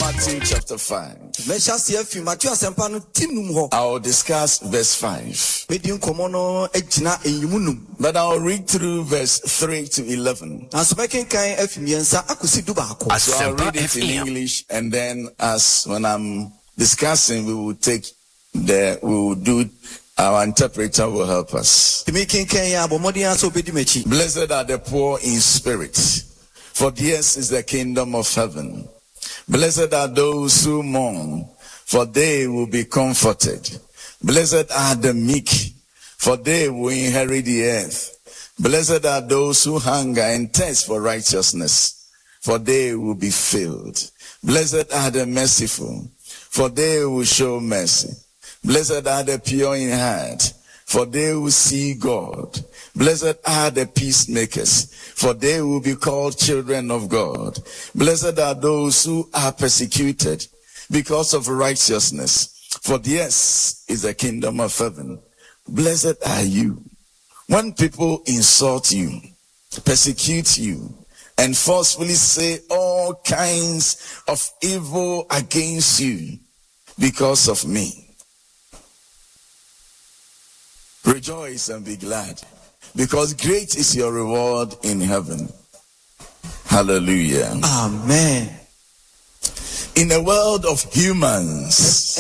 Matthew chapter 5. I will discuss verse 5. But I will read through verse 3 to 11. So I'll read it in English, and then when I'm discussing, we will do, our interpreter will help us. Blessed are the poor in spirit, for theirs is the kingdom of heaven. Blessed are those who mourn, for they will be comforted. Blessed are the meek, for they will inherit the earth. Blessed are those who hunger and thirst for righteousness, for they will be filled. Blessed are the merciful, for they will show mercy. Blessed are the pure in heart, for they will see God. Blessed are the peacemakers, for they will be called children of God. Blessed are those who are persecuted because of righteousness, for theirs is the kingdom of heaven. Blessed are you when people insult you, persecute you, and forcefully say all kinds of evil against you because of me. Rejoice and be glad, because great is your reward in heaven. Hallelujah. Amen. In a world of humans,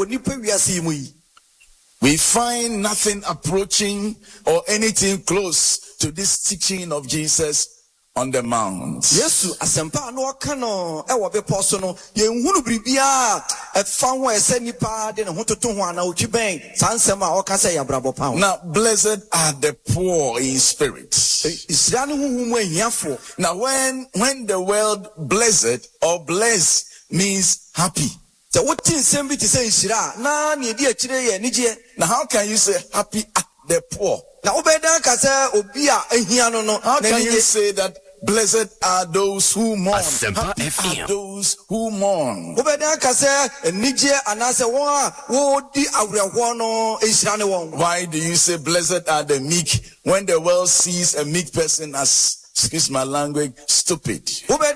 we find nothing approaching or anything close to this teaching of Jesus on the mount. Yesu asempa no kano e wo bepo so no ye nhunu bribia e fa ho ese nipa de ne hototo ho ana otwi ben sansem a oka say yabrabo pa. Now blessed are the poor in spirit. Now when the word blessed or blessed means happy. So what thing sembi ti say shira na ne di akire ye nije. Now how can you say happy at the poor? Now how can you say that blessed are those who mourn? Happy are those who mourn. Why do you say blessed are the meek when the world sees a meek person as, excuse my language, stupid? Blessed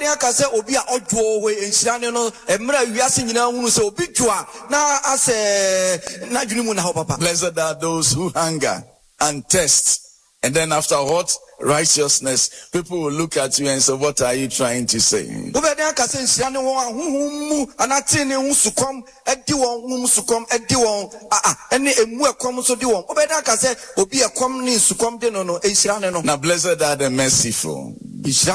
are those who hunger and test, and then after what? Righteousness. People will look at you and say, what are you trying to say? Now blessed are the merciful.